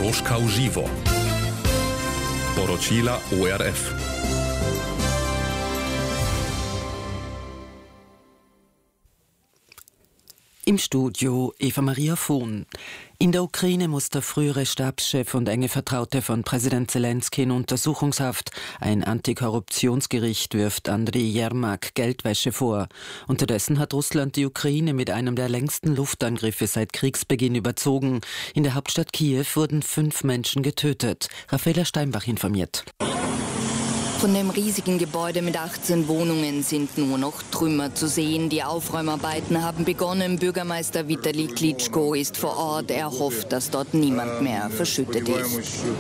Koroška v živo. Poročila ORF. Im Studio Eva Maria Vohn. In der Ukraine muss der frühere Stabschef und enge Vertraute von Präsident Zelensky in Untersuchungshaft. Ein Antikorruptionsgericht wirft Andriy Jermak Geldwäsche vor. Unterdessen hat Russland die Ukraine mit einem der längsten Luftangriffe seit Kriegsbeginn überzogen. In der Hauptstadt Kiew wurden 5 Menschen getötet. Raffaela Steinbach informiert. Von dem riesigen Gebäude mit 18 Wohnungen sind nur noch Trümmer zu sehen. Die Aufräumarbeiten haben begonnen. Bürgermeister Vitali Klitschko ist vor Ort. Er hofft, dass dort niemand mehr verschüttet ist.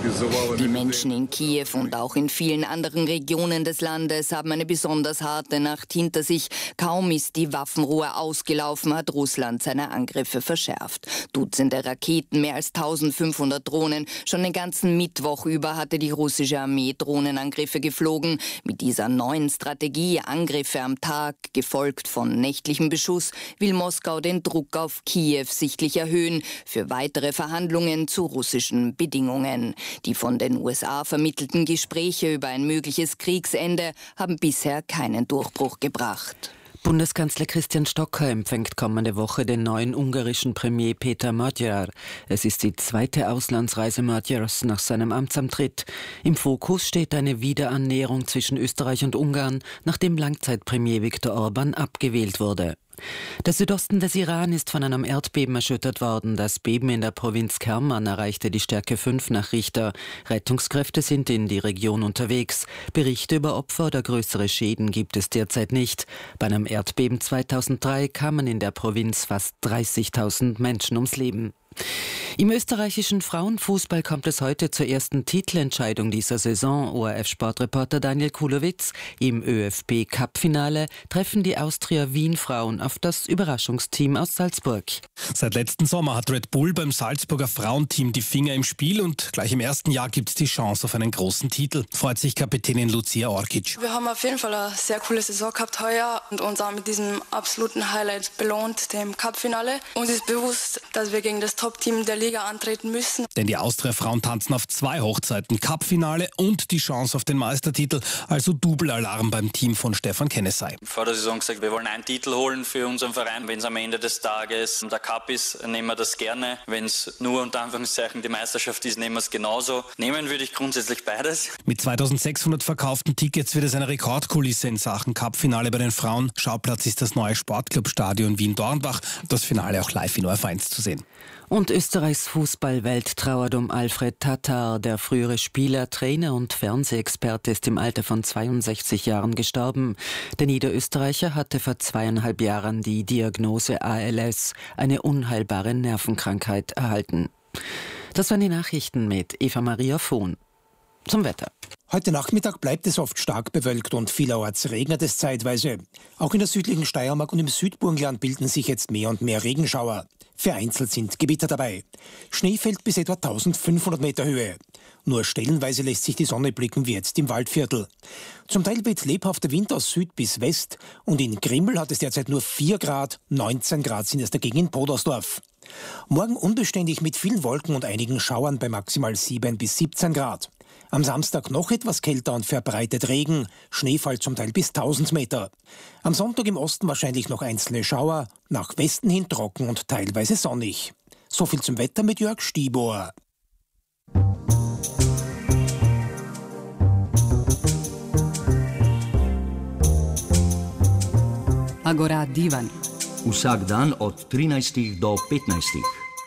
Die Menschen in Kiew und auch in vielen anderen Regionen des Landes haben eine besonders harte Nacht hinter sich. Kaum ist die Waffenruhe ausgelaufen, hat Russland seine Angriffe verschärft. Dutzende Raketen, mehr als 1500 Drohnen. Schon den ganzen Mittwoch über hatte die russische Armee Drohnenangriffe geflogen. Mit dieser neuen Strategie, Angriffe am Tag, gefolgt von nächtlichem Beschuss, will Moskau den Druck auf Kiew sichtlich erhöhen für weitere Verhandlungen zu russischen Bedingungen. Die von den USA vermittelten Gespräche über ein mögliches Kriegsende haben bisher keinen Durchbruch gebracht. Bundeskanzler Christian Stocker empfängt kommende Woche den neuen ungarischen Premier Péter Magyar. Es ist die zweite Auslandsreise Magyars nach seinem Amtsantritt. Im Fokus steht eine Wiederannäherung zwischen Österreich und Ungarn, nachdem Langzeitpremier Viktor Orban abgewählt wurde. Der Südosten des Iran ist von einem Erdbeben erschüttert worden. Das Beben in der Provinz Kerman erreichte die Stärke 5 nach Richter. Rettungskräfte sind in die Region unterwegs. Berichte über Opfer oder größere Schäden gibt es derzeit nicht. Bei einem Erdbeben 2003 kamen in der Provinz fast 30.000 Menschen ums Leben. Im österreichischen Frauenfußball kommt es heute zur ersten Titelentscheidung dieser Saison. ORF-Sportreporter Daniel Kulowitz. Im ÖFB-Cup-Finale treffen die Austria-Wien-Frauen auf das Überraschungsteam aus Salzburg. Seit letzten Sommer hat Red Bull beim Salzburger Frauenteam die Finger im Spiel und gleich im ersten Jahr gibt es die Chance auf einen großen Titel, freut sich Kapitänin Lucia Orkic. Wir haben auf jeden Fall eine sehr coole Saison gehabt heuer und uns auch mit diesem absoluten Highlight belohnt, dem Cup-Finale. Uns ist bewusst, dass wir gegen das Top-Team der Liga antreten müssen. Denn die Austria-Frauen tanzen auf 2 Hochzeiten, Cup-Finale und die Chance auf den Meistertitel, also Double-Alarm beim Team von Stefan Kennesey. Vor der Saison gesagt, wir wollen einen Titel holen für unseren Verein. Wenn es am Ende des Tages der Cup ist, nehmen wir das gerne. Wenn es nur unter Anführungszeichen die Meisterschaft ist, nehmen wir es genauso. Nehmen würde ich grundsätzlich beides. Mit 2600 verkauften Tickets wird es eine Rekordkulisse in Sachen Cup-Finale bei den Frauen. Schauplatz ist das neue Sportclubstadion Wien-Dornbach. Das Finale auch live in ORF 1 zu sehen. Und Österreichs Fußballwelt trauert um Alfred Tatar. Der frühere Spieler, Trainer und Fernsehexperte ist im Alter von 62 Jahren gestorben. Der Niederösterreicher hatte vor 2,5 Jahren die Diagnose ALS, eine unheilbare Nervenkrankheit, erhalten. Das waren die Nachrichten mit Eva Maria Vohn. Zum Wetter. Heute Nachmittag bleibt es oft stark bewölkt und vielerorts regnet es zeitweise. Auch in der südlichen Steiermark und im Südburgenland bilden sich jetzt mehr und mehr Regenschauer. Vereinzelt sind Gewitter dabei. Schnee fällt bis etwa 1500 Meter Höhe. Nur stellenweise lässt sich die Sonne blicken, wie jetzt im Waldviertel. Zum Teil weht lebhafter Wind aus Süd bis West und in Grimbel hat es derzeit nur 4 Grad, 19 Grad sind es dagegen in Podersdorf. Morgen unbeständig mit vielen Wolken und einigen Schauern bei maximal 7 bis 17 Grad. Am Samstag noch etwas kälter und verbreitet Regen, Schneefall zum Teil bis 1000 Meter. Am Sonntag im Osten wahrscheinlich noch einzelne Schauer, nach Westen hin trocken und teilweise sonnig. So viel zum Wetter mit Jörg Stiebohr. Agora Divan. Vsak dan od 13 do 15.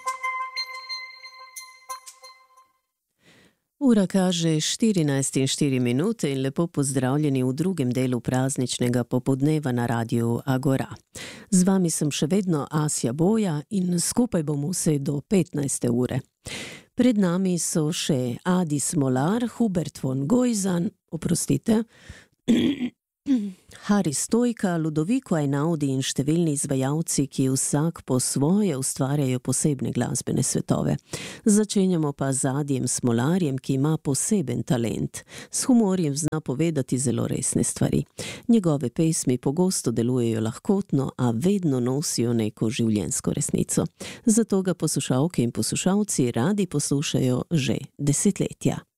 Ura kaže 14:04 in lepo pozdravljeni v drugem delu prazničnega popodneva na radiju Agora. Z vami sem še vedno Asja Boja in skupaj bomo vse do 15. ure. Pred nami so še Adi Smolar, Hubert von Goizan, Haris Stojka, Ludovico Einaudi in številni izvajalci, ki vsak po svoje ustvarjajo posebne glasbene svetove. Začenjamo pa z Adijem Smolarjem, ki ima poseben talent. S humorjem zna povedati zelo resne stvari. Njegove pesmi pogosto delujejo lahkotno, a vedno nosijo neko življenjsko resnico. Zato ga poslušalke in poslušalci radi poslušajo že desetletja.